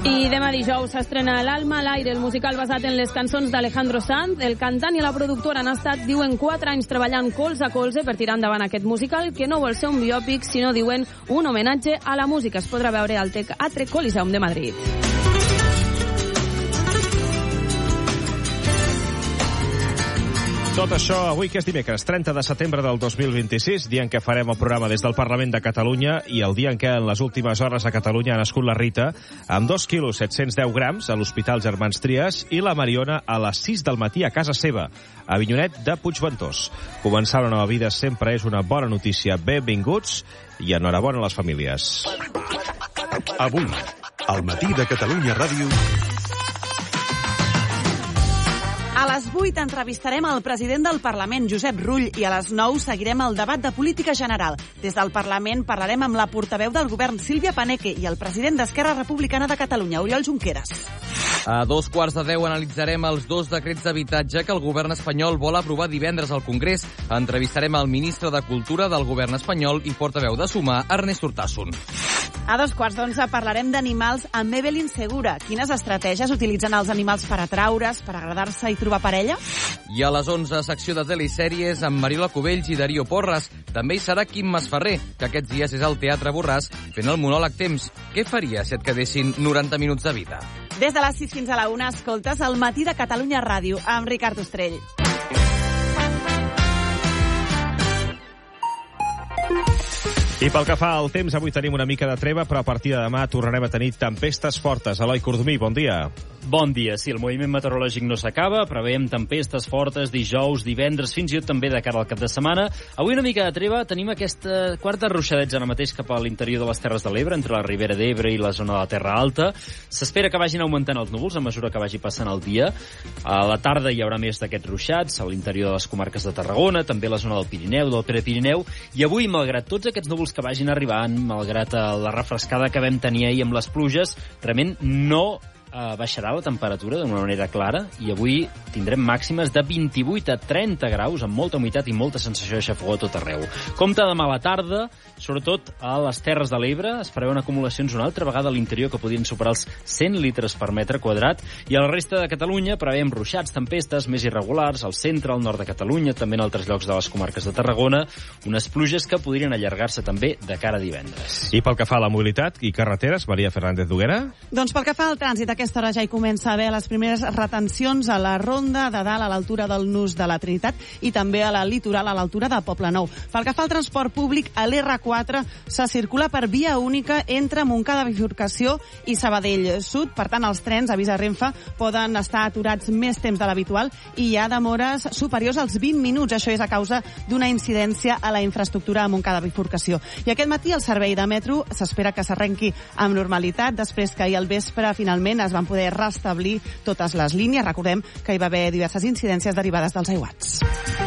I demà dijous s'estrena L'Alma al aire, el musical basat en les cançons d'Alejandro Sanz. El cantant i la productora han estat, diuen, 4 anys treballant colze a colze per tirar endavant aquest musical, que no vol ser un biòpic, sinó, diuen, un homenatge a la música. Es podrà veure al Teatre Coliseum de Madrid. Tot això avui, que és dimecres, 30 de setembre del 2026, dia en què farem el programa des del Parlament de Catalunya i el dia en què en les últimes hores a Catalunya ha nascut la Rita, amb 2 quilos 710 grams a l'Hospital Germans Trias, i la Mariona a les 6 del matí a casa seva, a Avinyonet de Puigventós. Començar una nova vida sempre és una bona notícia. Benvinguts i enhorabona a les famílies. Avui, al matí de Catalunya Ràdio... A les 8 entrevistarem el president del Parlament, Josep Rull, i a les 9 seguirem el debat de política general. Des del Parlament parlarem amb la portaveu del govern, Sílvia Paneque, i el president d'Esquerra Republicana de Catalunya, Oriol Junqueras. A 2:15 analitzarem els 2 decrets d'habitatge que el govern espanyol vol aprovar divendres al Congrés. Entrevistarem el ministre de Cultura del govern espanyol i portaveu de Sumar, Ernest Urtasun. A 2:15 parlarem d'animals amb Evelyn Segura. Quines estratègies utilitzen els animals per atraure's, per agradar-se i trobar parella? I a les 11, secció de telesèries amb Mariola Cubells i Darío Porras. També hi serà Quim Masferrer, que aquests dies és al Teatre Borràs fent el monòleg Temps. Què faria si et quedessin 90 minuts de vida? Des de les 6 fins a la 1 escoltes El matí de Catalunya Ràdio amb Ricard Ostrell. I pel que fa al temps, avui tenim una mica de treva, però a partir de demà tornarem a tenir tempestes fortes. Eloi Cordomí, bon dia. Bon dia. Sí, el moviment meteorològic no s'acaba. Preveiem tempestes fortes dijous, divendres, fins i tot també de cara al cap de setmana. Avui una mica de treva. Tenim aquesta quarta ruixadeig ara mateix cap a l'interior de les Terres de l'Ebre, entre la Ribera d'Ebre i la zona de la Terra Alta. S'espera que vagin augmentant els núvols a mesura que vagi passant el dia. A la tarda hi haurà més d'aquests ruixats, a l'interior de les comarques de Tarragona, també a la zona del Pirineu, del Prepirineu. I avui, malgrat tots aquests núvols que vagin arribant, malgrat la refrescada que vam tenir ahir amb les pluges, realment no baixarà la temperatura d'una manera clara i avui tindrem màximes de 28 a 30 graus amb molta humitat i molta sensació de xafogor a tot arreu. Compte demà a la tarda, sobretot a les Terres de l'Ebre, es preveuen acumulacions una altra vegada a l'interior que podrien superar els 100 litres per metre quadrat, i a la resta de Catalunya preveiem ruixats, tempestes més irregulars al centre, al nord de Catalunya, també en altres llocs de les comarques de Tarragona, unes pluges que podrien allargar-se també de cara a divendres. I pel que fa a la mobilitat i carreteres, Maria Fernández Duguera? Doncs pel que fa al trànsit, aquesta hora ja hi comença a haver les primeres retencions a la ronda de dalt, a l'altura del Nus de la Trinitat, i també a la litoral, a l'altura de Poblenou. Pel que fa al transport públic, a l'R4 se circula per via única entre Montcada Bifurcació i Sabadell Sud. Per tant, els trens, avisa Renfe, poden estar aturats més temps de l'habitual i hi ha demores superiors als 20 minuts. Això és a causa d'una incidència a la infraestructura a Montcada Bifurcació. I aquest matí el servei de metro s'espera que s'arrenqui amb normalitat, després que ahir al vespre finalment es van poder restablir totes les línies. Recordem que hi va haver diverses incidències derivades dels aiguats.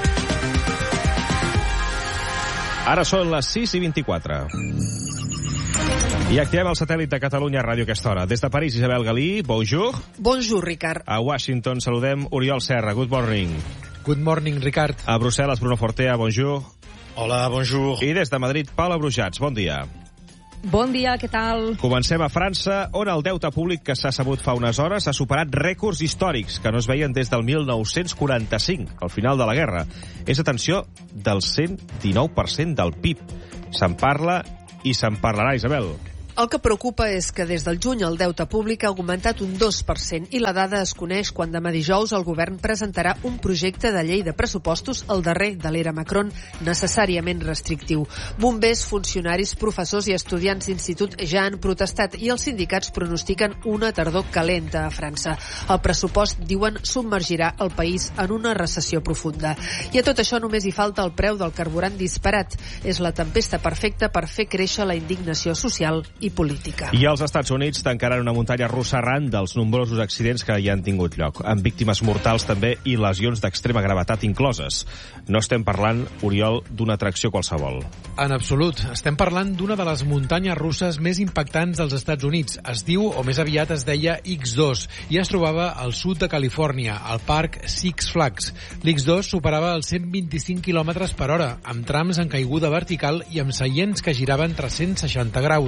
Ara són les 6:24. I activem el satèl·lit de Catalunya Ràdio a aquesta hora. Des de París, Isabel Galí, bonjour. Bonjour, Ricard. A Washington saludem Oriol Serra, good morning. Good morning, Ricard. A Brussel·les, Bruno Fortea, bonjour. Hola, bonjour. I des de Madrid, Paula Brujats, bon dia. Bon dia, què tal? Comencem a França, on el deute públic que s'ha sabut fa unes hores ha superat rècords històrics que no es veien des del 1945, al final de la guerra. És, atenció, del 119% del PIB. Se'n parla i se'n parlarà, Isabel. El que preocupa és que des del juny el deute públic ha augmentat un 2% i la dada es coneix quan demà dijous el govern presentarà un projecte de llei de pressupostos, el darrer de l'era Macron, necessàriament restrictiu. Bombers, funcionaris, professors i estudiants d'institut ja han protestat i els sindicats pronostiquen una tardor calenta a França. El pressupost, diuen, submergirà el país en una recessió profunda. I a tot això només hi falta el preu del carburant disparat. És la tempesta perfecta per fer créixer la indignació social i política. I els Estats Units tancaran una muntanya russa arran dels nombrosos accidents que hi han tingut lloc, amb víctimes mortals també i lesions d'extrema gravetat incloses. No estem parlant, Oriol, d'una atracció qualsevol. En absolut. Estem parlant d'una de les muntanyes russes més impactants dels Estats Units. Es diu, o més aviat es deia, X2, i es trobava al sud de Califòrnia, al parc Six Flags. L'X2 superava els 125 km per hora, amb trams en caiguda vertical i amb seients que giraven 360 graus.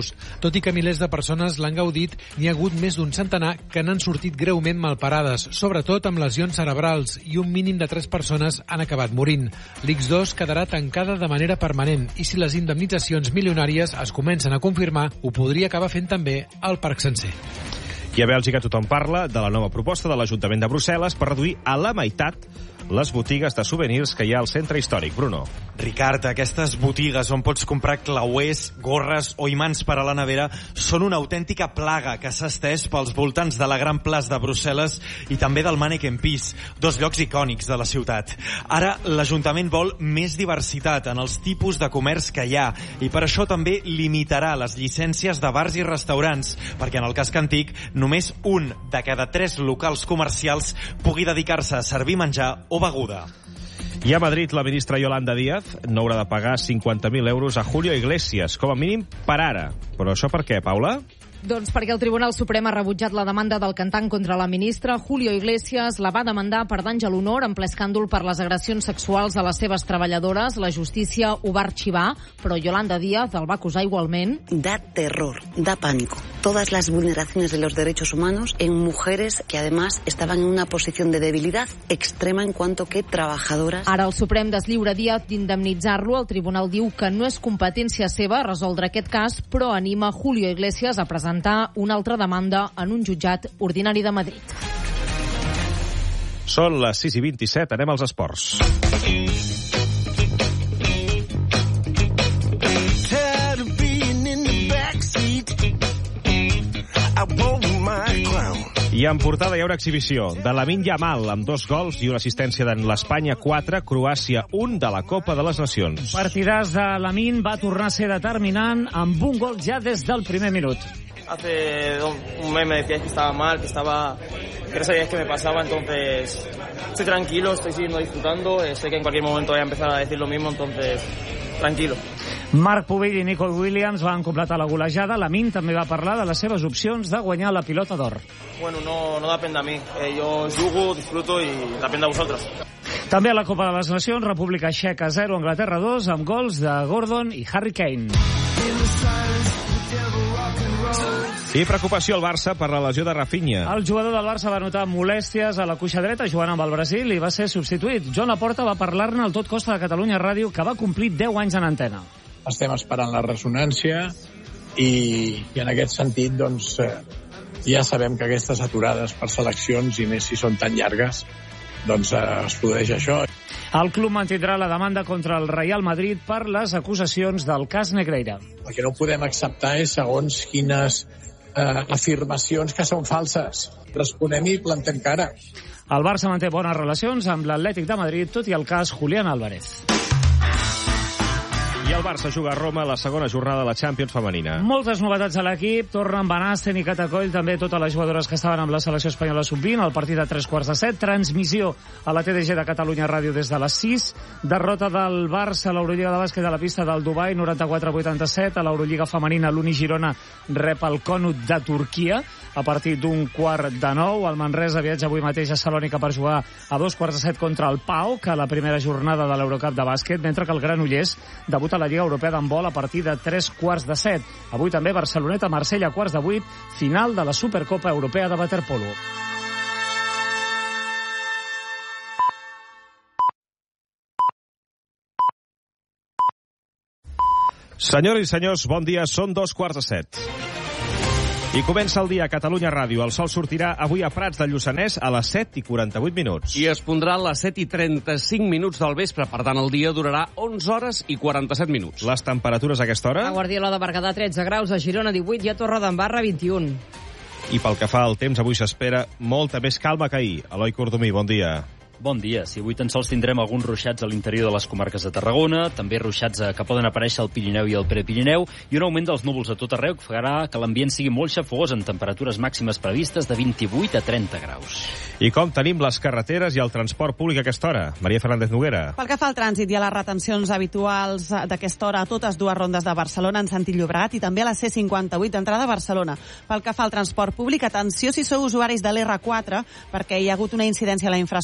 Tot i que milers de persones l'han gaudit, n'hi ha hagut més d'un centenar que n'han sortit greument malparades, sobretot amb lesions cerebrals, i un mínim de 3 persones han acabat morint. L'X2 quedarà tancada de manera permanent i si les indemnitzacions milionàries es comencen a confirmar, ho podria acabar fent també el parc sencer. I a Bèlgica tothom parla de la nova proposta de l'Ajuntament de Brussel·les per reduir a la meitat les botigues de souvenirs que hi ha al centre històric. Bruno. Ricard, aquestes botigues on pots comprar clauers, gorres o imants per a la nevera són una autèntica plaga que s'ha estès pels voltants de la Gran Plaça de Brussel·les i també del Manneken-Pis, 2 llocs icònics de la ciutat. Ara l'Ajuntament vol més diversitat en els tipus de comerç que hi ha i per això també limitarà les llicències de bars i restaurants, perquè en el casc antic només un de cada 3 locals comercials pugui dedicar-se a servir menjar o beguda. I a Madrid, la ministra Yolanda Díaz no haurà de pagar 50.000 euros a Julio Iglesias, com a mínim per ara. Però això per què, Paula? Doncs perquè el Tribunal Suprem ha rebutjat la demanda del cantant contra la ministra. Julio Iglesias la va demandar per danys a l'honor en ple escàndol per les agressions sexuals a les seves treballadores. La justícia ho va arxivar, però Yolanda Díaz el va acusar igualment. Da terror, da pánico. Todas las vulneraciones de los derechos humanos en mujeres que además estaban en una posición de debilidad extrema en cuanto que trabajadoras. Ara el Suprem deslliura Díaz d'indemnitzar-lo. El tribunal diu que no és competència seva resoldre aquest cas, però anima Julio Iglesias a presentar una altra demanda en un jutjat ordinari de Madrid. Són les 6:27, anem als esports. I en portada hi ha una exhibició de Lamine Yamal amb 2 gols i una assistència de l'Espanya 4, Croàcia 1 de la Copa de les Nacions. Partidàs de Lamine va tornar a ser determinant amb un gol ja des del primer minut. Hace un mes me decías que estaba mal, que no sabías qué me pasaba, entonces estoy tranquilo, estoy siguiendo disfrutando, sé que en cualquier momento voy a empezar a decir lo mismo, entonces tranquilo. Marc Pubill i Nico Williams van completar la golejada. Lamine també va parlar de les seves opcions de guanyar la pilota d'or. Bueno, no depende de mí, yo jugo, disfruto y depende de vosotros. També a la Copa de les Nacions, República Txeca 0, Anglaterra 2, amb gols de Gordon i Harry Kane. I preocupació al Barça per la lesió de Rafinha. El jugador del Barça va notar molèsties a la cuixa dreta jugant amb el Brasil i va ser substituït. Joan Laporta va parlar-ne al Tot Costa de Catalunya Ràdio, que va complir 10 anys en antena. Estem esperant la ressonància i en aquest sentit doncs, ja sabem que aquestes aturades per seleccions, i més si són tan llargues, doncs es produeix això. El club mantindrà la demanda contra el Real Madrid per les acusacions del cas Negreira. El que no podem acceptar és segons quines afirmacions que són falses. Responem i plantem cara. El Barça manté bones relacions amb l'Atlètic de Madrid, tot i el cas Julián Álvarez. I el Barça juga a Roma la segona jornada de la Champions femenina. Moltes novetats a l'equip. Tornen Van Asten i Catacoll, també totes les jugadores que estaven amb la selecció espanyola sub-20. El partit a 3:15. Transmissió a la TDG de Catalunya Ràdio des de les 6. Derrota del Barça a l'Eurolliga de bàsquet a la pista del Dubai, 94-87. A l'Eurolliga femenina, l'Uni Girona rep el Konut de Turquia a partir d'un 8:45. El Manresa viatja avui mateix a Salònica per jugar a 2:15 contra el PAOK a la primera jornada de l'Eurocup de bàsquet, mentre que el Granollers debuta a la Lliga Europea d'handbol a partir de 3:15. Avui també Barceloneta-Marsella, 7:15, final de la Supercopa Europea de waterpolo. Senyores i senyors, bon dia, són 2:15. I comença el dia a Catalunya Ràdio. El sol sortirà avui a Prats de Lluçanès a les 7:48. I es pondrà a les 7:35 del vespre. Per tant, el dia durarà 11 hores i 47 minuts. Les temperatures a aquesta hora? A Guardiola de Berguedà, 13 graus, a Girona, 18, i a Torredembarra, 21. I pel que fa al temps, avui s'espera molta més calma que ahir. Eloi Cordomí, bon dia. Bon dia. Si avui tan sols tindrem alguns ruixats a l'interior de les comarques de Tarragona, també ruixats que poden aparèixer al Pirineu i al Prepirineu, i un augment dels núvols a tot arreu que farà que l'ambient sigui molt xafogós amb temperatures màximes previstes de 28 a 30 graus. I com tenim les carreteres i el transport públic a aquesta hora? Maria Fernández Noguera. Pel que fa al trànsit i a les retencions habituals d'aquesta hora a totes dues rondes de Barcelona en sentit Llobregat i també a la C58 d'entrada a Barcelona. Pel que fa al transport públic, atenció si sou usuaris de l'R4 perquè hi ha hagut una incidència a la infraestructura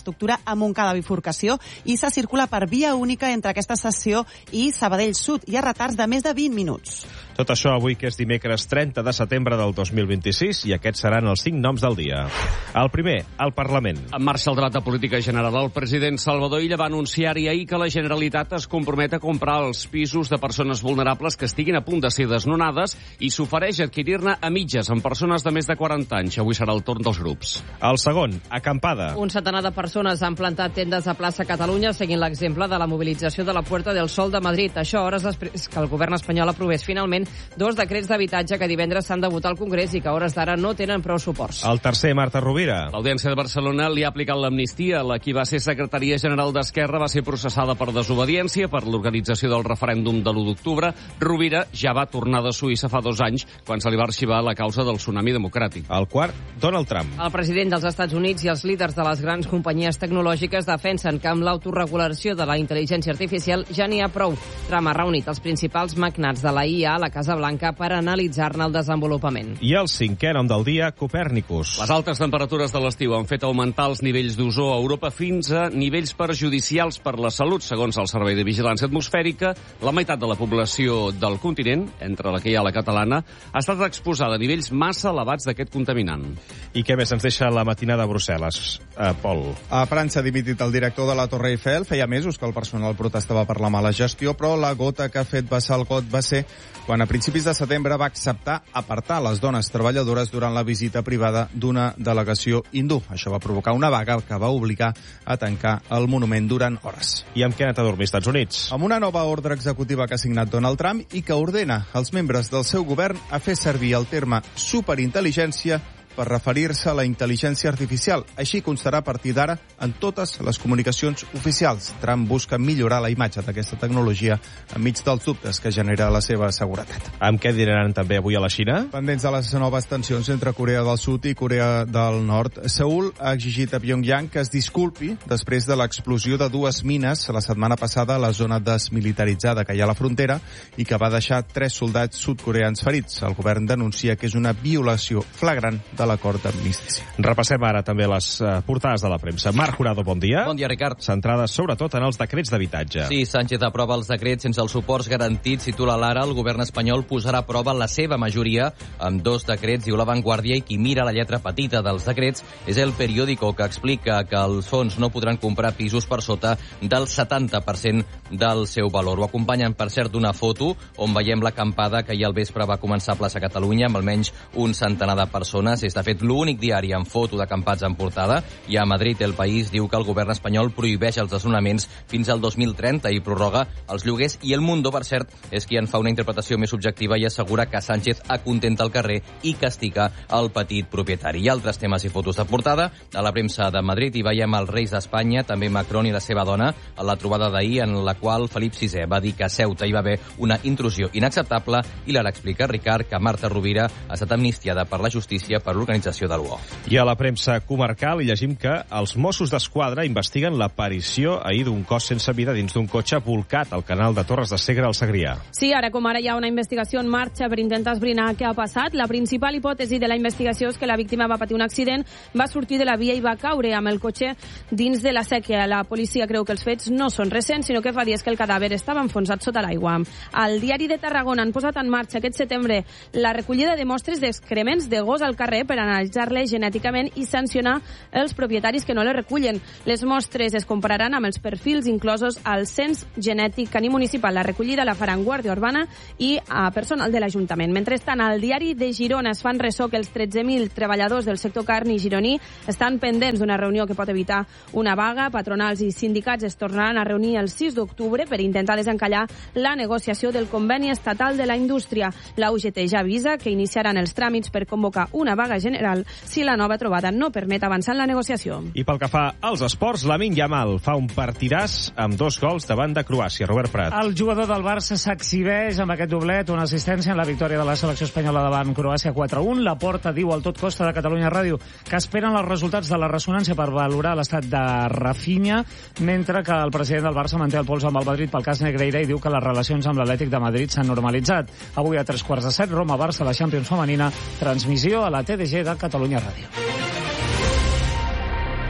a Montcada bifurcació i se circula per via única entre aquesta estació i Sabadell Sud. Hi ha retards de més de 20 minuts. Tot això avui, que és dimecres 30 de setembre del 2026, i aquests seran els 5 noms del dia. El primer, el Parlament. En marxa el debat de política general. El president Salvador Illa va anunciar ahir que la Generalitat es compromet a comprar els pisos de persones vulnerables que estiguin a punt de ser desnonades i s'ofereix a adquirir-ne a mitges amb persones de més de 40 anys. Avui serà el torn dels grups. El segon, acampada. Un centenar de persones han plantat tendes a plaça Catalunya seguint l'exemple de la mobilització de la Puerta del Sol de Madrid. Això hores després que el govern espanyol aprovés finalment 2 decrets d'habitatge que divendres s'han de votar al Congrés i que a hores d'ara no tenen prou suports. El tercer, Marta Rovira. L'Audiència de Barcelona li ha aplicat l'amnistia. La qui va ser secretaria general d'Esquerra va ser processada per desobediència per l'organització del referèndum de l'1 d'octubre. Rovira ja va tornar de Suïssa fa 2 anys, quan se li va arxivar la causa del tsunami democràtic. El quart, Donald Trump. El president dels Estats Units i els líders de les grans companyies tecnològiques defensen que amb l'autoregulació de la intel·ligència artificial ja n'hi ha prou. Trump ha reunit els principals magnats de la IA a la Casa Blanca per analitzar-ne el desenvolupament. I el cinquè nom del dia, Copèrnicus. Les altes temperatures de l'estiu han fet augmentar els nivells d'ozó a Europa fins a nivells perjudicials per la salut. Segons el Servei de Vigilància Atmosfèrica, la meitat de la població del continent, entre la que hi ha la catalana, ha estat exposada a nivells massa elevats d'aquest contaminant. I què més ens deixa la matinada a Brussel·les, Pol? A França ha dimitit el director de la Torre Eiffel. Feia mesos que el personal protestava per la mala gestió, però la gota que ha fet vessar el got va ser quan a principis de setembre va acceptar apartar les dones treballadores durant la visita privada d'una delegació hindú. Això va provocar una vaga que va obligar a tancar el monument durant hores. I amb què ha anat a dormir als Estats Units? Amb una nova ordre executiva que ha signat Donald Trump i que ordena als membres del seu govern a fer servir el terme superintel·ligència per referir-se a la intel·ligència artificial. Així constarà a partir d'ara en totes les comunicacions oficials. Trump busca millorar la imatge d'aquesta tecnologia enmig dels dubtes que genera la seva seguretat. Amb què dinaran també avui a la Xina? Pendents de les noves tensions entre Corea del Sud i Corea del Nord, Seül ha exigit a Pyongyang que es disculpi després de l'explosió de 2 mines la setmana passada a la zona desmilitaritzada que hi ha a la frontera i que va deixar 3 soldats sud-coreans ferits. El govern denuncia que és una violació flagrant de l'acord d'amnistia. Repassem ara també les portades de la premsa. Marc Jurado, bon dia. Bon dia, Ricard. Centrades sobretot en els decrets d'habitatge. Sí, Sánchez aprova els decrets sense els suports garantits. Titula l'Ara, el govern espanyol posarà a prova la seva majoria amb 2 decrets, diu La Vanguardia, i qui mira la lletra petita dels decrets és El Periódico, que explica que els fons no podran comprar pisos per sota del 70% del seu valor. Ho acompanyen, per cert, d'una foto on veiem l'acampada que ahir al vespre va començar a plaça Catalunya amb almenys un centenar de persones. És, de fet, l'únic diari amb foto d'acampats en portada, i a Madrid El País diu que el govern espanyol prohibeix els desnonaments fins al 2030 i prorroga els lloguers, i El Mundo, per cert, és qui en fa una interpretació més objectiva i assegura que Sánchez acontenta el carrer i castiga el petit propietari. I altres temes i fotos de portada. A la premsa de Madrid hi veiem els reis d'Espanya, també Macron i la seva dona, a la trobada d'ahir en la qual Felip VI va dir que a Ceuta hi va haver una intrusió inacceptable, i l'ara explica Ricard que Marta Rovira ha estat amnistiada per la justícia per l'organització de l'UO. I a la premsa comarcal hi llegim que els Mossos d'Esquadra investiguen l'aparició ahir d'un cos sense vida dins d'un cotxe volcat al canal de Torres de Segre al Segrià. Sí, ara com ara hi ha una investigació en marxa per intentar esbrinar què ha passat. La principal hipòtesi de la investigació és que la víctima va patir un accident, va sortir de la via i va caure amb el cotxe dins de la sèquia. La policia creu que els fets no són recents, sinó que fa dies que el cadàver estava enfonsat sota l'aigua. Al Diari de Tarragona han posat en marxa aquest setembre la recollida de mostres d'excrements de gos al carrer per analitzar-les genèticament i sancionar els propietaris que no les recullen. Les mostres es compararan amb els perfils inclosos al cens genètic cani municipal. La recollida la faran Guàrdia Urbana i a personal de l'Ajuntament. Mentrestant, al Diari de Girona es fan ressò que els 13.000 treballadors del sector carni gironí estan pendents d'una reunió que pot evitar una vaga. Patronals i sindicats es tornaran a reunir el 6 d'octubre per intentar desencallar la negociació del conveni estatal de la indústria. La UGT ja avisa que iniciaran els tràmits per convocar una vaga general si la nova trobada no permet avançar en la negociació. I pel que fa als esports, Lamine Yamal fa un partidàs amb 2 gols davant de Croàcia. Robert Prat. El jugador del Barça s'exhibeix amb aquest doblet, una assistència en la victòria de la selecció espanyola davant Croàcia 4-1. La Porta diu al Tot Costa de Catalunya Ràdio que esperen els resultats de la ressonància per valorar l'estat de Rafinha, mentre que el president del Barça manté el pols amb el Madrid pel cas Negreira i diu que les relacions amb l'Atlètic de Madrid s'han normalitzat. Avui a 3:15, Roma-Barça, la Champions femenina, transmissió a la TDG de Catalunya Ràdio.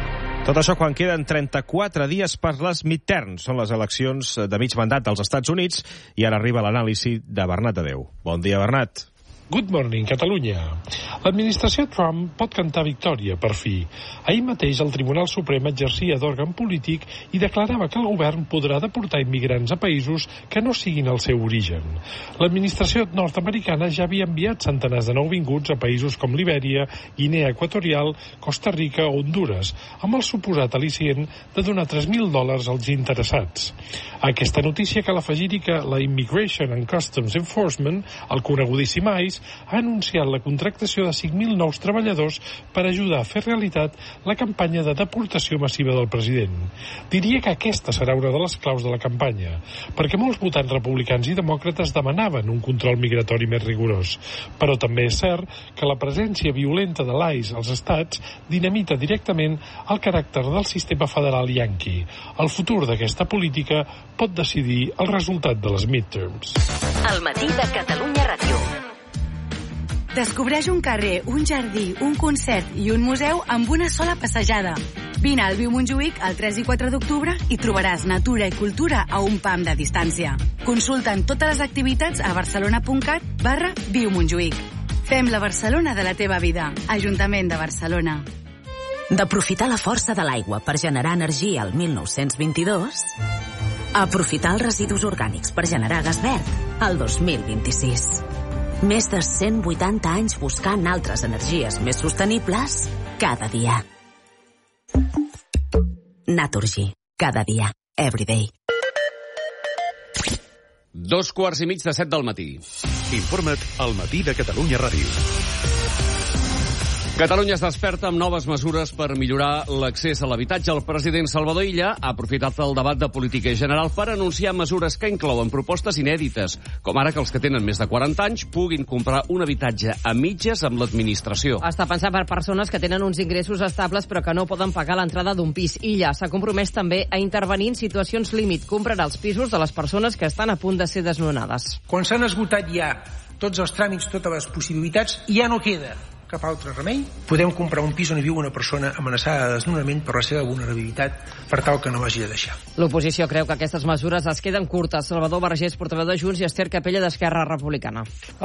Tot això quan queden 34 dies per les midterms. Són les eleccions de mig mandat als Estats Units i ara arriba l'anàlisi de Bernat Adeu. Bon dia, Bernat. Good morning, Catalunya. L'administració Trump pot cantar victòria, per fi. Ahir mateix el Tribunal Suprem exercia d'òrgan polític i declarava que el govern podrà deportar immigrants a països que no siguin el seu origen. L'administració nord-americana ja havia enviat centenars de nouvinguts a països com Libèria, Guinea Equatorial, Costa Rica o Honduras, amb el suposat al·licient de donar $3.000 als interessats. A aquesta notícia cal afegir-hi que la Immigration and Customs Enforcement, el conegutíssim ICE, ha anunciat la contractació de 5.000 nous treballadors per ajudar a fer realitat la campanya de deportació massiva del president. Diria que aquesta serà una de les claus de la campanya, perquè molts votants republicans i demòcrates demanaven un control migratori més rigorós. Però també és cert que la presència violenta de l'ICE als estats dinamita directament el caràcter del sistema federal yanqui. El futur d'aquesta política pot decidir el resultat de les midterms. El matí de Catalunya Ràdio. Descobreix un carrer, un jardí, un concert i un museu amb una sola passejada. Vine al Viu Montjuïc el 3 i 4 d'octubre i trobaràs natura i cultura a un pam de distància. Consulta'n totes les activitats a barcelona.cat/Viu Montjuïc. Fem la Barcelona de la teva vida. Ajuntament de Barcelona. D'aprofitar la força de l'aigua per generar energia al 1922... aprofitar els residus orgànics per generar gas verd al 2026. Més de 180 anys buscant altres energies més sostenibles cada dia. Naturgy. Cada dia. Everyday. 2:15 del matí. Informa't al Matí de Catalunya Ràdio. Catalunya es desperta amb noves mesures per millorar l'accés a l'habitatge. El president Salvador Illa ha aprofitat el debat de política general per anunciar mesures que inclouen propostes inèdites, com ara que els que tenen més de 40 anys puguin comprar un habitatge a mitges amb l'administració. Està pensat per persones que tenen uns ingressos estables però que no poden pagar l'entrada d'un pis. Illa s'ha compromès també a intervenir en situacions límit. Comprarà els pisos de les persones que estan a punt de ser desnonades. Quan s'han esgotat ja tots els tràmits, totes les possibilitats, ja no queda cap altre remei. Podem comprar un pis on hi viu una persona amenaçada de desnonament per la seva vulnerabilitat per tal que no l'hagi de deixar. L'oposició creu que aquestes mesures es queden curtes. Salvador Vergés, portaveu de Junts, i Esther Capella, d'Esquerra Republicana.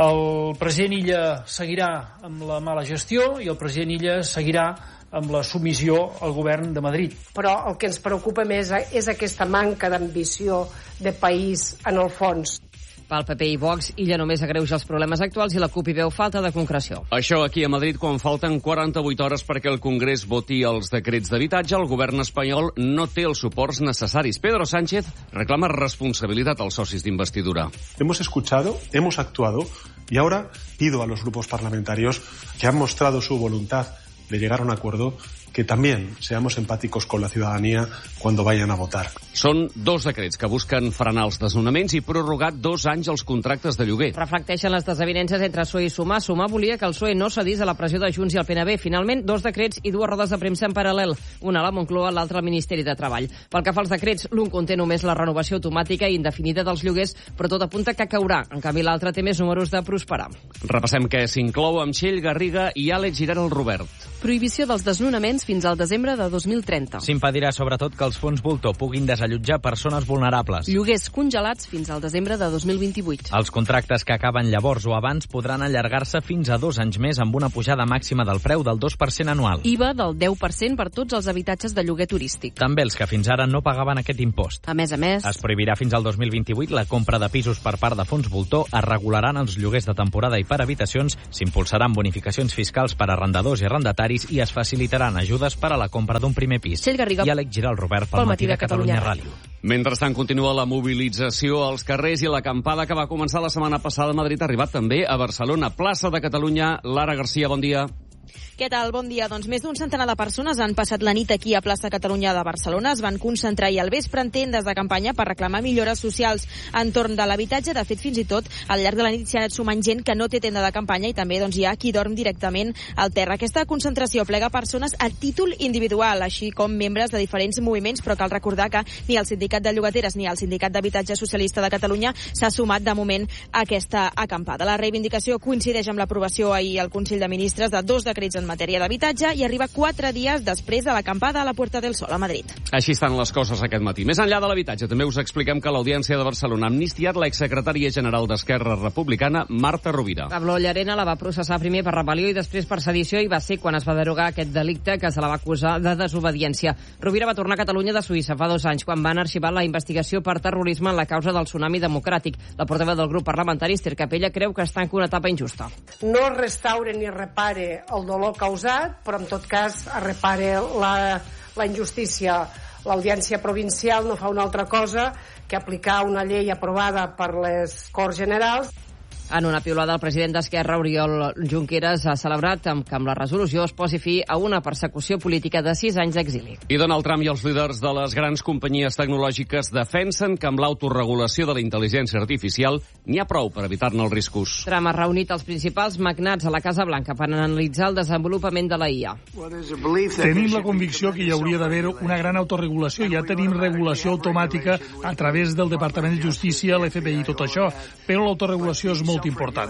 El president Illa seguirà amb la mala gestió i el president Illa seguirà amb la submissió al govern de Madrid. Però el que ens preocupa més és aquesta manca d'ambició de país en el fons. Pel PP i Vox, Illa només agreuja els problemes actuals i la CUP hi veu falta de concreció. Això aquí a Madrid, quan falten 48 hores perquè el Congrés voti els decrets d'habitatge, el govern espanyol no té els suports necessaris. Pedro Sánchez reclama responsabilitat als socis d'investidura. Hemos escuchado, hemos actuado y ahora pido a los grupos parlamentarios que han mostrado su voluntad de llegar a un acuerdo que también seamos empáticos con la ciudadanía cuando vayan a votar. Són 2 decrets que busquen frenar els desnonaments i prorrogar 2 anys els contractes de lloguer. Reflecteixen les desavinences entre PSOE i Sumar. Sumar volia que el PSOE no cedís a la pressió de Junts i el PNB. Finalment, 2 decrets i 2 rodes de premsa en paral·lel, una a la Moncloa, l'altra al Ministeri de Treball. Pel que fa als decrets, l'un conté només la renovació automàtica i indefinida dels lloguers, però tot apunta que caurà. En canvi, l'altre té més números de prosperar. Repassem què s'inclou amb Txell Garriga i Àlex Girar al Robert. Prohibició dels desnonaments fins al desembre de 2030. S'impedirà sobretot que els fons voltor puguin desallotjar persones vulnerables. Lloguers congelats fins al desembre de 2028. Els contractes que acaben llavors o abans podran allargar-se fins a 2 anys més amb una pujada màxima del preu del 2% anual. IVA del 10% per tots els habitatges de lloguer turístic. També els que fins ara no pagaven aquest impost. A més, es prohibirà fins al 2028 la compra de pisos per part de fons voltor, es regularan els lloguers de temporada i per habitacions, s'impulsaran bonificacions fiscals per a arrendadors i arrendataris i es facilitaran ajudes per a la compra d'un primer pis. Txell Garriga I Àlex Giral Robert pel Matí de Catalunya Ràdio. Mentrestant, continua la mobilització als carrers i l'acampada que va començar la setmana passada a Madrid ha arribat també a Barcelona. Plaça de Catalunya, Lara Garcia, bon dia. Què tal? Bon dia. Doncs més d'un centenar de persones han passat la nit aquí a Plaça Catalunya de Barcelona. Es van concentrar i al vespre en tendes de campanya per reclamar millores socials entorn de l'habitatge. De fet, fins i tot, al llarg de la nit s'hi ha anat sumant gent que no té tenda de campanya i també hi ha qui dorm directament al terra. Aquesta concentració plega persones a títol individual, així com membres de diferents moviments, però cal recordar que ni el Sindicat de Llogateres ni el Sindicat d'Habitatge Socialista de Catalunya s'ha sumat de moment a aquesta acampada. La reivindicació coincideix amb l'aprovació ahir al Consell de Ministres de 2 decrets decrets en matèria d'habitatge i arriba 4 dies després de l'acampada a la Puerta del Sol a Madrid. Així estan les coses aquest matí. Més enllà de l'habitatge, també us expliquem que l'Audiència de Barcelona ha amnistiat l'exsecretària general d'Esquerra Republicana, Marta Rovira. Pablo Llarena la va processar primer per rebel·lió i després per sedició i va ser quan es va derogar aquest delicte que se la va acusar de desobediència. Rovira va tornar a Catalunya de Suïssa fa 2 anys quan van arxivar la investigació per terrorisme en la causa del tsunami democràtic. La portaveu del grup parlamentari, Esther Capella, creu que està en una etapa injusta. No restaure ni repare el dolor causat, però en tot cas repare la injustícia. L'Audiència Provincial no fa una altra cosa que aplicar una llei aprovada per les Corts Generals. En una piulada, el president d'Esquerra, Oriol Junqueras, ha celebrat que amb la resolució es posi fi a una persecució política de 6 anys d'exili. I Donald Trump i els líders de les grans companyies tecnològiques defensen que amb l'autoregulació de la intel·ligència artificial n'hi ha prou per evitar-ne els riscos. Trump ha reunit els principals magnats a la Casa Blanca per analitzar el desenvolupament de la IA. Tenim la convicció que hi hauria d'haver una gran autorregulació. Ja tenim regulació automàtica a través del Departament de Justícia, l'FBI i tot això, però l'autoregulació és molt important.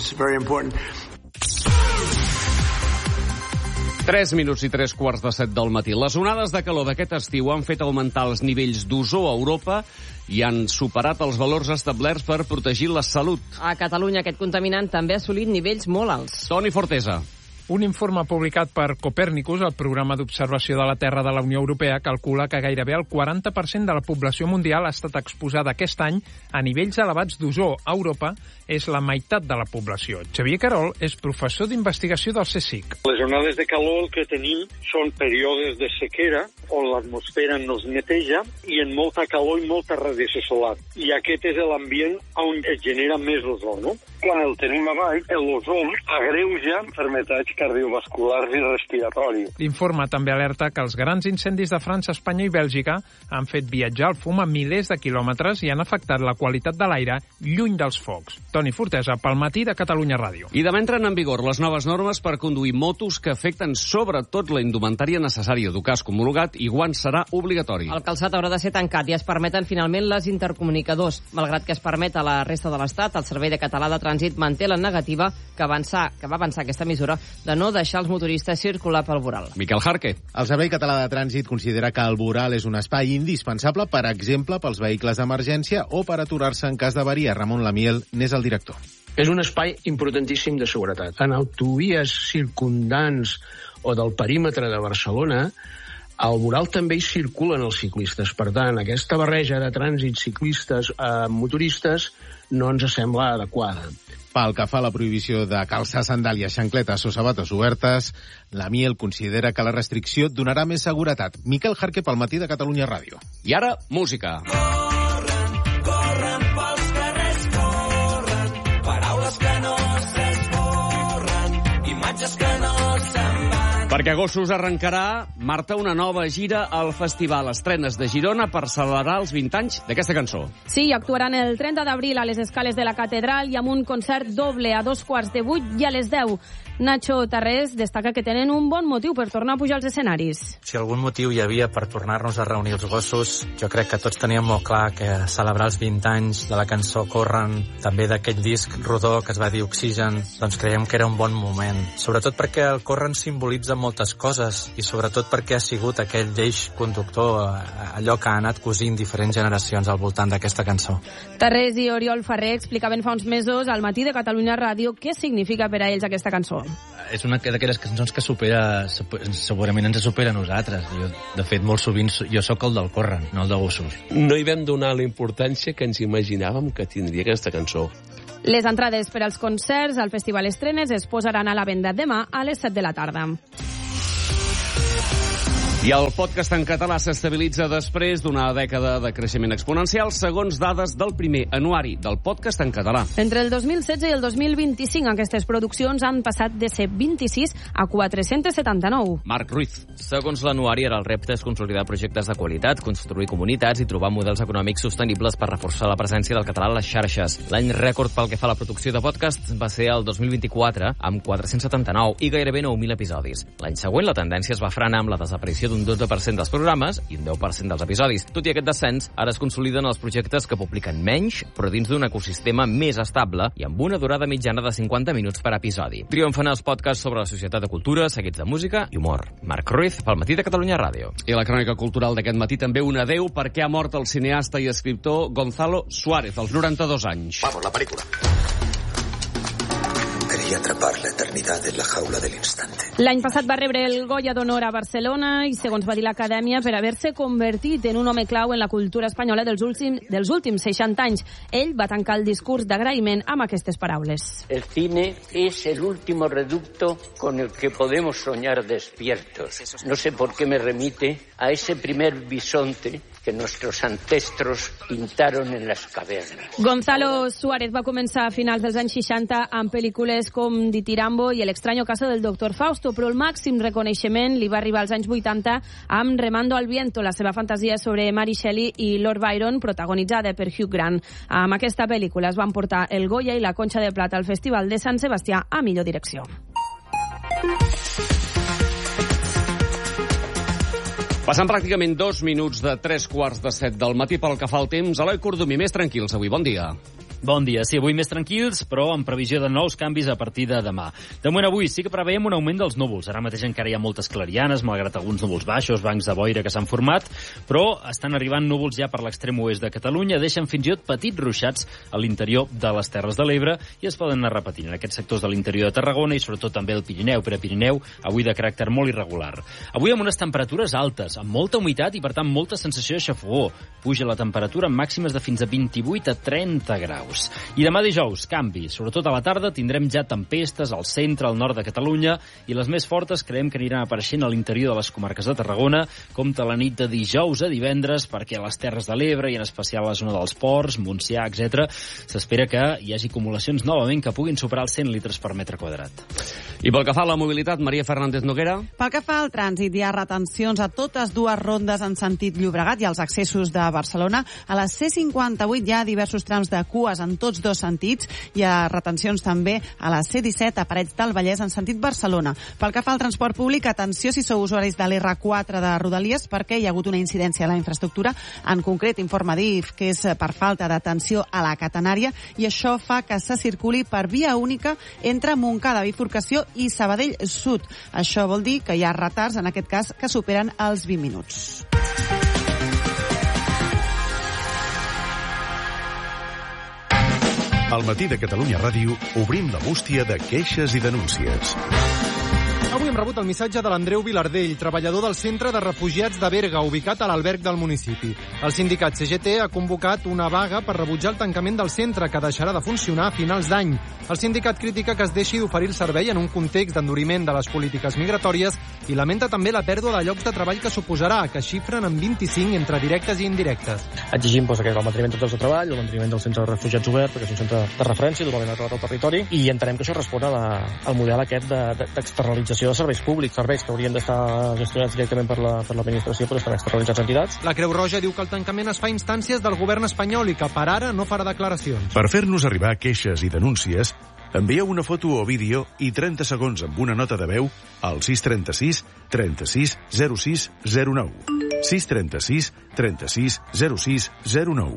3 minuts i 3:15 del matí. Les onades de calor d'aquest estiu han fet augmentar els nivells d'ozó a Europa i han superat els valors establerts per protegir la salut. A Catalunya aquest contaminant també ha assolit nivells molt alts. Toni Fortesa. Un informe publicat per Copernicus, el programa d'observació de la Terra de la Unió Europea, calcula que gairebé el 40% de la població mundial ha estat exposada aquest any a nivells elevats d'ozó. A Europa és la meitat de la població. Xavier Carol és professor d'investigació del CSIC. Les onades de calor el que tenim són períodes de sequera on l'atmosfera no es neteja i en molta calor i molta radiació solar. I aquest és l'ambient on es genera més ozó, no? Quan el tenim avall, l'ozó agreuja enfermetats cardiovasculars i respiratoris. L'informe també alerta que els grans incendis de França, Espanya i Bèlgica han fet viatjar el fum a milers de quilòmetres i han afectat la qualitat de l'aire lluny dels focs. Toni Fortesa, pel Matí de Catalunya Ràdio. I demà entren en vigor les noves normes per conduir motos que afecten sobretot la indumentària necessària. Dur casc homologat i guants serà obligatori. El calçat haurà de ser tancat i es permeten finalment les intercomunicadors. Malgrat que es permet a la resta de l'Estat, el Servei de Català de Trànsit manté la negativa que va avançar aquesta mesura de no deixar els motoristes circular pel voral. Miquel Jarque. El Servei Català de Trànsit considera que el voral és un espai indispensable, per exemple, pels vehicles d'emergència o per aturar-se en cas d'avaria. Ramon Lamiel n'és el director. És un espai importantíssim de seguretat. En autovies circundants o del perímetre de Barcelona, al voral també hi circulen els ciclistes. Per tant, aquesta barreja de trànsit ciclistes motoristes no ens sembla adequada. Pel que fa a la prohibició de calçar sandàlies, xancletes o sabates obertes, la Miel considera que la restricció donarà més seguretat. Miquel Jarque, pel Matí de Catalunya Ràdio. I ara, música. Corren pels carrers, corren, paraules que no s'esborren, imatges que no se'n van. Perquè Gossos arrencarà, Marta, una nova gira al Festival Estrenes de Girona per celebrar els 20 anys d'aquesta cançó. Sí, actuaran el 30 d'abril a les escales de la Catedral i amb un concert doble a 7:15 i a les 10. Nacho Tarrés destaca que tenen un bon motiu per tornar a pujar als escenaris. Si algun motiu hi havia per tornar-nos a reunir els Gossos, jo crec que tots teníem molt clar que celebrar els 20 anys de la cançó Corren, també d'aquell disc rodó que es va dir Oxigen, doncs creiem que era un bon moment. Sobretot perquè el Corren simbolitza moltes coses i sobretot perquè ha sigut aquell eix conductor, allò que ha anat cosint diferents generacions al voltant d'aquesta cançó. Tarrés i Oriol Ferrer explicaven fa uns mesos al Matí de Catalunya Ràdio què significa per a ells aquesta cançó. És una d'aquelles cançons que segurament ens supera a nosaltres. Jo, de fet, molt sovint jo sóc el del Corren, no el de Gossos. No hi vam donar la importància que ens imaginàvem que tindria aquesta cançó. Les entrades per als concerts al Festival Estrenes es posaran a la venda demà a les 7 de la tarda. I el podcast en català s'estabilitza després d'una dècada de creixement exponencial, segons dades del primer anuari del podcast en català. Entre el 2016 i el 2025, aquestes produccions han passat de ser 26 a 479. Marc Ruiz. Segons l'anuari, ara el repte és consolidar projectes de qualitat, construir comunitats i trobar models econòmics sostenibles per reforçar la presència del català a les xarxes. L'any rècord pel que fa a la producció de podcast va ser el 2024, amb 479 i gairebé 9.000 episodis. L'any següent la tendència es va va frenar amb la desaparició d'un 12% dels programes i un 10% dels episodis. Tot i aquest descens, ara es consoliden els projectes que publiquen menys, però dins d'un ecosistema més estable i amb una durada mitjana de 50 minuts per episodi. Triomfen els podcasts sobre la societat de cultura, seguits de música i humor. Marc Ruiz, pel Matí de Catalunya Ràdio. I la crònica cultural d'aquest matí també un adeu perquè ha mort el cineasta i escriptor Gonzalo Suárez, als 92 anys. Vamos, la película. Quería atrapar la eternidad en la jaula del instante. L'any passat va rebre el Goya d'Honor a Barcelona i, segons va dir l'Acadèmia, per haver-se convertit en un home clau en la cultura espanyola dels últims 60 anys. Ell va tancar el discurs d'agraïment amb aquestes paraules. El cine es el último reducto con el que podemos soñar despiertos. No sé por qué me remite a ese primer bisonte que nuestros ancestros pintaron en las cavernas. Gonzalo Suárez va començar a finals dels anys 60 amb pel·lícules com Ditirambo i El extraño caso del Dr. Fausto, però el màxim reconeixement li va arribar als anys 80 amb Remando al viento, la seva fantasia sobre Mary Shelley i Lord Byron, protagonitzada per Hugh Grant. Amb aquesta pel·lícula es van portar el Goya i la Conxa de Plata al Festival de Sant Sebastià a millor direcció. Passant pràcticament 2 minuts de 3:45 del matí pel que fa al temps. Eloi Cordomí, més tranquils avui. Bon dia. Bon dia. Sí, avui més tranquils, però amb previsió de nous canvis a partir de demà. De moment avui sí que preveiem un augment dels núvols. Ara mateix encara hi ha moltes clarianes, malgrat alguns núvols baixos, bancs de boira que s'han format, però estan arribant núvols ja per l'extrem oest de Catalunya, deixen fins i tot petits ruixats a l'interior de les Terres de l'Ebre i es poden anar repetint en aquests sectors de l'interior de Tarragona i sobretot també el Pirineu, Prepirineu, avui de caràcter molt irregular. Avui amb unes temperatures altes, amb molta humitat i per tant molta sensació de xafogor. Puja la temperatura amb màximes de fins a 28 a 30 graus. I demà dijous, canvi. Sobretot a la tarda tindrem ja tempestes al centre, al nord de Catalunya, i les més fortes creiem que aniran apareixent a l'interior de les comarques de Tarragona, com la nit de dijous a divendres, perquè a les Terres de l'Ebre, i en especial a la zona dels Ports, Montsià, etc., s'espera que hi hagi acumulacions novament que puguin superar els 100 litres per metre quadrat. I pel que fa a la mobilitat, Maria Fernández Noguera? Pel que fa al trànsit, hi ha retencions a totes dues rondes en sentit Llobregat i als accessos de Barcelona. A la C58 hi ha diversos trams de cues en tots dos sentits. Hi ha retencions també a la C17 a Parets del Vallès en sentit Barcelona. Pel que fa al transport públic, atenció si sou usuaris de l'R4 de Rodalies perquè hi ha hagut una incidència a la infraestructura, en concret informa DIF que és per falta d'atenció a la catenària i això fa que se circuli per via única entre Montcada, Bifurcació i Sabadell Sud. Això vol dir que hi ha retards, en aquest cas, que superen els 20 minuts. Al Matí de Catalunya Ràdio obrim la bústia de queixes i denúncies. Avui hem rebut el missatge de l'Andreu Vilardell, treballador del Centre de Refugiats de Berga, ubicat a l'alberg del municipi. El sindicat CGT ha convocat una vaga per rebutjar el tancament del centre, que deixarà de funcionar a finals d'any. El sindicat critica que es deixi d'oferir el servei en un context d'enduriment de les polítiques migratòries i lamenta també la pèrdua de llocs de treball que suposarà, que xifren en 25 entre directes i indirectes. Exigim el manteniment de llocs de treball, el manteniment del centre de refugiats obert, perquè és un centre de referència totalment arrelat al territori, i entenem que això respon al model aquest d'externalització de serveis públics, serveis que haurien d'estar gestionats directament per l'administració, però estan externalitzats a entitats. La Creu Roja diu que el tancament es fa a instàncies del govern espanyol i que per ara no farà declaracions. Per fer-nos arribar queixes i denúncies, envieu una foto o vídeo i 30 segons amb una nota de veu al 636 36 06 09. 636 36 06 09.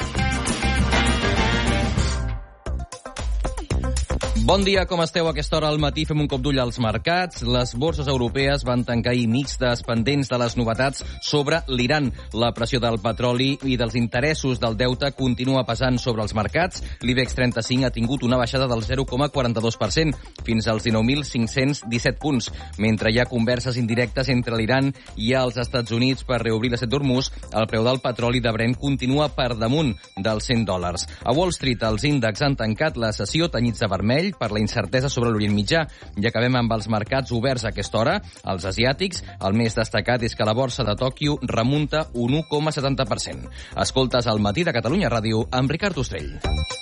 Bon dia, com esteu? A aquesta hora al matí fem un cop d'ull als mercats. Les borses europees van tancar ahir mixtes, pendents de les novetats sobre l'Iran. La pressió del petroli i dels interessos del deute continua pesant sobre els mercats. L'IBEX 35 ha tingut una baixada del 0,42%, fins als 19.517 punts. Mentre hi ha converses indirectes entre l'Iran i els Estats Units per reobrir la Strait d'Hormuz, el preu del petroli de Brent continua per damunt dels $100. A Wall Street, els índexs han tancat la sessió tenyits de vermell per la incertesa sobre l'Orient Mitjà. I acabem amb els mercats oberts a aquesta hora. Els asiàtics, el més destacat és que la borsa de Tòquio remunta un 1,70%. Escoltes al Matí de Catalunya Ràdio amb Ricard Ostrell.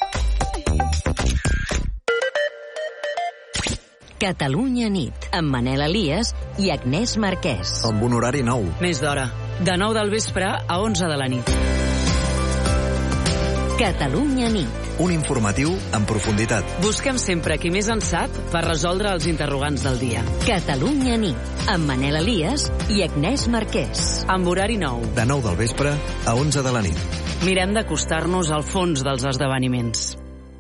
Catalunya nit, amb Manel Elias i Agnès Marquès. Amb un horari nou. Més d'hora, de 9 del vespre a 11 de la nit. Catalunya nit. Un informatiu en profunditat. Busquem sempre qui més en sap per resoldre els interrogants del dia. Catalunya nit, amb Manel Elias i Agnès Marquès. Amb horari nou. De 9 del vespre a 11 de la nit. Mirem d'acostar-nos al fons dels esdeveniments.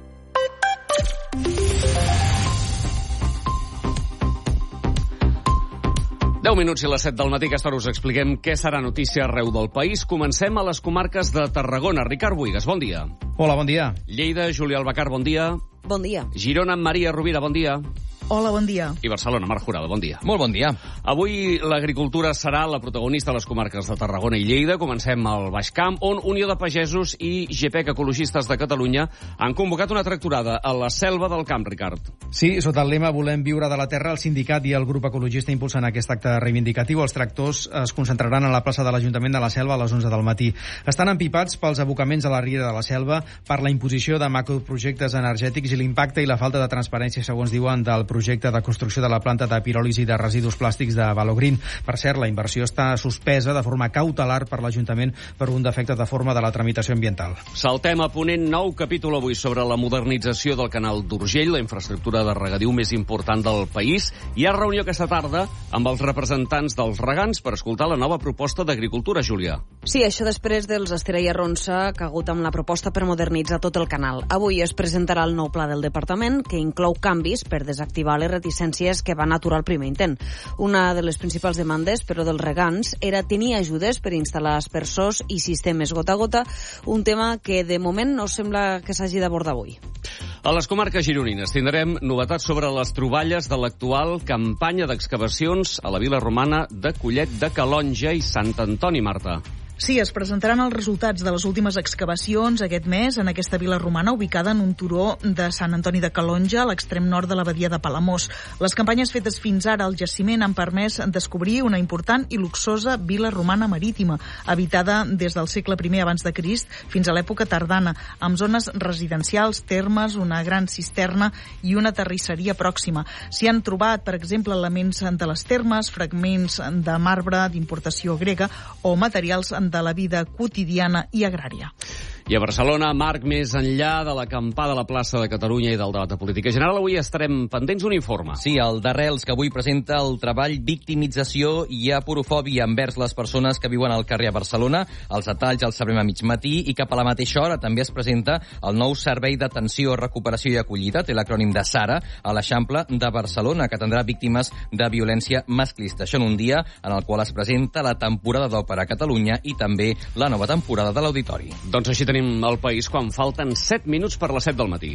Deu minuts i les 7 del matí, aquesta hora us expliquem què serà notícia arreu del país. Comencem a les comarques de Tarragona. Ricard Buigas, bon dia. Hola, bon dia. Lleida, Julià Albacar, bon dia. Bon dia. Girona, Maria Rovira, bon dia. Hola, bon dia. I Barcelona, Marc Jurado, bon dia. Molt bon dia. Avui l'agricultura serà la protagonista a les comarques de Tarragona i Lleida. Comencem al Baix Camp, on Unió de Pagesos i GPEC Ecologistes de Catalunya han convocat una tractorada a la Selva del Camp, Ricard. Sí, sota el lema Volem viure de la terra, el sindicat i el grup ecologista impulsen aquest acte reivindicatiu. Els tractors es concentraran a la plaça de l'Ajuntament de la Selva a les 11 del matí. Estan empipats pels abocaments a la riera de la Selva, per la imposició de macroprojectes energètics i l'impacte i la falta de transparència, segons diuen, del projecte de construcció de la planta de piròlisi de residus plàstics de Valogreen. Per cert, la inversió està suspesa de forma cautelar per l'Ajuntament per un defecte de forma de la tramitació ambiental. Saltem a Ponent, nou capítol avui sobre la modernització del canal d'Urgell, la infraestructura de regadiu més important del país. Hi ha reunió aquesta tarda amb els representants dels regants per escoltar la nova proposta d'agricultura, Júlia. Sí, això després dels Estera i Arronsa, que ha hagut amb la proposta per modernitzar tot el canal. Avui es presentarà el nou pla del departament, que inclou canvis per desactivar les reticències que van aturar el primer intent. Una de les principals demandes, però, dels regants era tenir ajudes per instal·lar aspersors i sistemes gota a gota, un tema que de moment no sembla que s'hagi d'abordar avui. A les comarques gironines tindrem novetats sobre les troballes de l'actual campanya d'excavacions a la vila romana de Collet de Calonja i Sant Antoni, Marta. Sí, es presentaran els resultats de les últimes excavacions aquest mes en aquesta vila romana ubicada en un turó de Sant Antoni de Calonja, a l'extrem nord de la badia de Palamós. Les campanyes fetes fins ara al jaciment han permès descobrir una important i luxosa vila romana marítima, habitada des del segle I abans de Crist fins a l'època tardana, amb zones residencials, termes, una gran cisterna i una terrisseria pròxima. S'hi han trobat, per exemple, elements de les termes, fragments de marbre d'importació grega o materials de la vida quotidiana i agrària. I a Barcelona, Marc, més enllà de l'acampada a la plaça de Catalunya i del debat de política general, avui estarem pendents d'un informe. Sí, el d'Arrels, que avui presenta el treball Victimització i aporofòbia envers les persones que viuen al carrer a Barcelona. Els detalls els sabrem a mig matí i cap a la mateixa hora també es presenta el nou Servei d'Atenció, Recuperació i Acollida, té l'acrònim de SARA, a l'Eixample de Barcelona, que atendrà víctimes de violència masclista. Això en un dia en el qual es presenta la temporada d'òpera a Catalunya i també la nova temporada de l'Auditori. Doncs així tenim el país quan falten 7 minuts per les 7 del matí.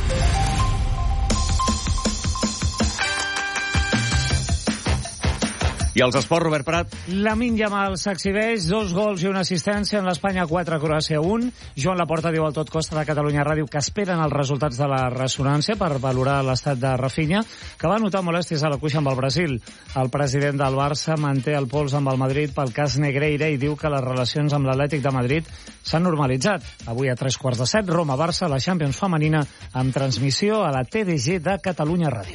I els esports, Robert Prat. Lamine Yamal s'exhibeix, 2 gols i una assistència en l'Espanya 4, Croàcia 1. Joan Laporta diu al Tot Costa de Catalunya Ràdio que esperen els resultats de la ressonància per valorar l'estat de Rafinha, que va notar molèsties a la cuixa amb el Brasil. El president del Barça manté el pols amb el Madrid pel cas Negreira i diu que les relacions amb l'Atlètic de Madrid s'han normalitzat. Avui a 7:15, Roma-Barça, la Champions femenina, amb transmissió a la TDG de Catalunya Ràdio.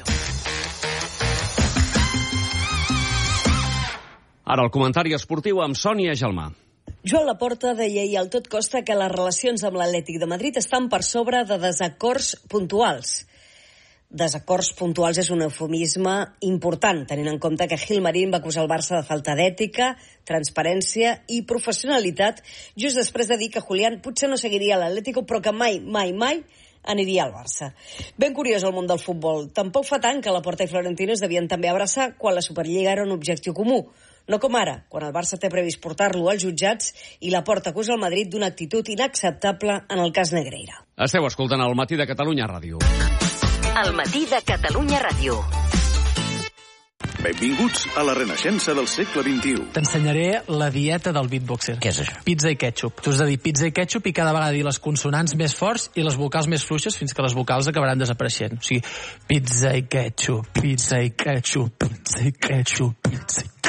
Ara el comentari esportiu amb Sònia Gelmà. Joan Laporta deia ahir al Tot Costa que les relacions amb l'Atlètic de Madrid estan per sobre de desacords puntuals. Desacords puntuals és un eufemisme important, tenint en compte que Gil Marín va acusar el Barça de falta d'ètica, transparència i professionalitat, just després de dir que Julián potser no seguiria l'Atlético, però que mai aniria al Barça. Ben curiós el món del futbol. Tampoc fa tant que Laporta i Florentino es devien també abraçar quan la Superliga era un objectiu comú. No com ara, quan el Barça té previst portar-lo als jutjats i Laporta acusa el Madrid d'una actitud inacceptable en el cas Negreira. Esteu escoltant el Matí de Catalunya Ràdio. El Matí de Catalunya Ràdio. Benvinguts a la renaixença del segle XXI. T'ensenyaré la dieta del beatboxer. Què és això? Pizza i ketchup. Tu has de dir pizza i ketchup i cada vegada dir les consonants més forts i les vocals més fluixes fins que les vocals acabaran desapareixent. O sigui, pizza i ketchup, pizza i ketchup, pizza i ketchup, pizza i